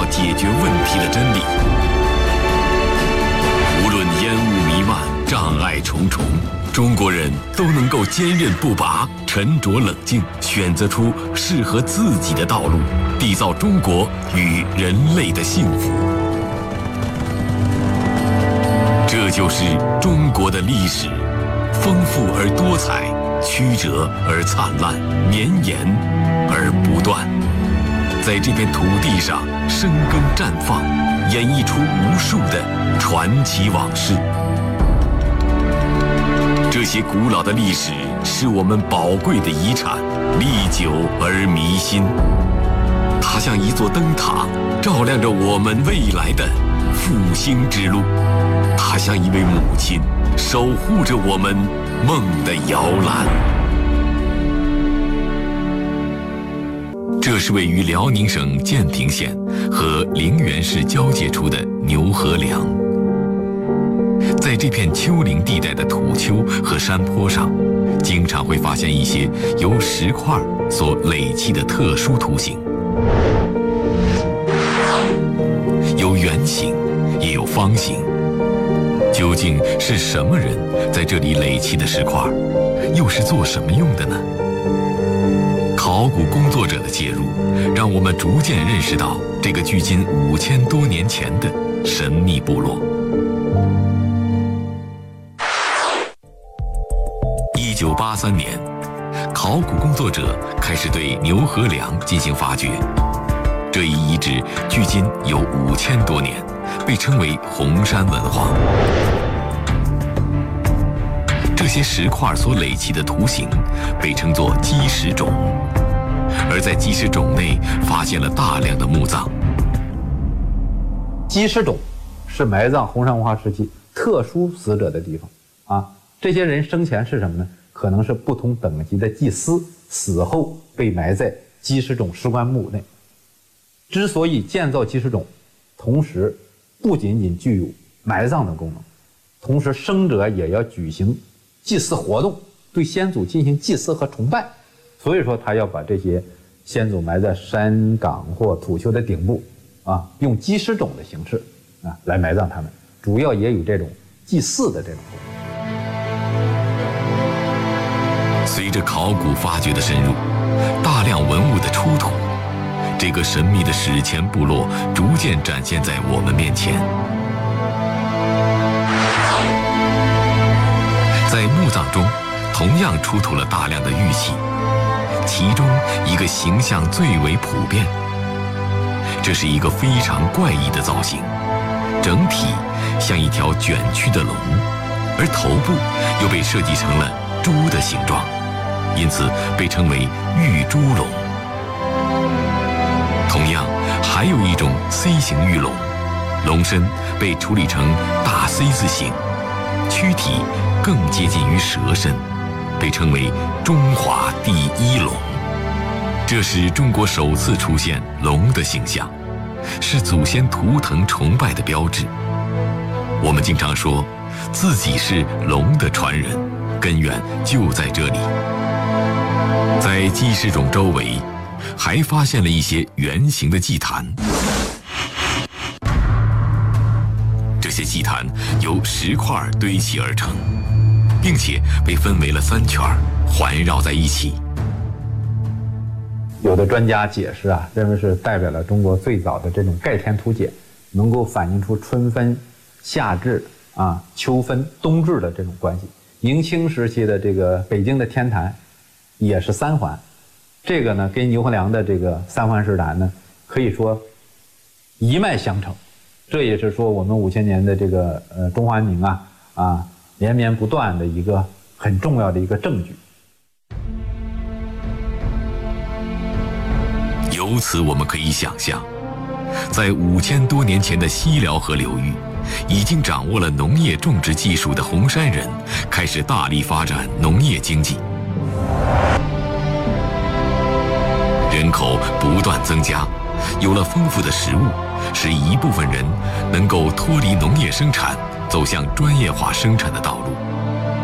解决问题的真理。无论烟雾弥漫，障碍重重，中国人都能够坚韧不拔、沉着冷静，选择出适合自己的道路，缔造中国与人类的幸福。这就是中国的历史，丰富而多彩，曲折而灿烂，绵延而不断。在这片土地上生根绽放，演绎出无数的传奇往事。这些古老的历史是我们宝贵的遗产，历久而弥新。它像一座灯塔，照亮着我们未来的复兴之路。它像一位母亲，守护着我们梦的摇篮。这是位于辽宁省建平县和陵园市交界处的牛河梁。在这片丘陵地带的土丘和山坡上，经常会发现一些由石块所垒砌的特殊图形，有圆形，也有方形。究竟是什么人在这里垒砌的石块，又是做什么用的呢？考古工作者的介入，让我们逐渐认识到这个距今5000多年前的神秘部落。1983年，考古工作者开始对牛河梁进行发掘。这一遗址距今有5000多年，被称为红山文化。这些石块所垒砌的图形被称作基石冢，而在基石冢内发现了大量的墓葬。 基石冢是埋葬红山文化时期特殊死者的地方啊。这些人生前是什么呢？可能是不同等级的祭司，死后被埋在基石冢石棺墓内。之所以建造基石冢，同时不仅仅具有埋葬的功能，同时生者也要举行祭祀活动，对先祖进行祭祀和崇拜。所以说他要把这些先祖埋在山岗或土丘的顶部啊，用基石冢的形式啊来埋葬他们，主要也有这种祭祀的这种功能。 随着考古发掘的深入，大量文物的出土，这个神秘的史前部落逐渐展现在我们面前。在墓葬中，同样出土了大量的玉器，其中一个形象最为普遍。这是一个非常怪异的造型，整体像一条卷曲的龙，而头部又被设计成了猪的形状，因此被称为玉猪龙。同样，还有一种 C 型玉龙，龙身被处理成大 C 字形，躯体更接近于蛇身，被称为中华第一龙。这是中国首次出现龙的形象，是祖先图腾崇拜的标志。我们经常说自己是龙的传人，根源就在这里。在基石冢周围还发现了一些圆形的祭坛，这些祭坛由石块堆砌而成，并且被分为了3圈，环绕在一起。 有的专家解释啊，认为是代表了中国最早的这种盖天图解，能够反映出春分、夏至啊、秋分、冬至的这种关系。明清时期的这个北京的天坛也是3环，这个呢跟牛河梁的这个3环石坛呢，可以说一脉相承。这也是说我们5000年的这个中华文明啊连绵不断的一个很重要的一个证据。 由此我们可以想象，在5000多年前的西辽河流域，已经掌握了农业种植技术的红山人开始大力发展农业经济，人口不断增加，有了丰富的食物，使一部分人能够脱离农业生产，走向专业化生产的道路。